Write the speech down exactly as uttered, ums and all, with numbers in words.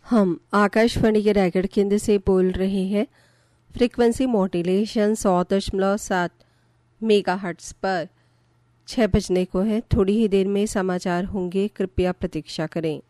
हम आकाशवाणी के रायगढ़ केंद्र से बोल रहे हैं। फ्रीक्वेंसी मॉड्यूलेशन सौ दशमलव सात मेगा हर्ट्स पर। छः बजने को है, थोड़ी ही देर में समाचार होंगे, कृपया प्रतीक्षा करें।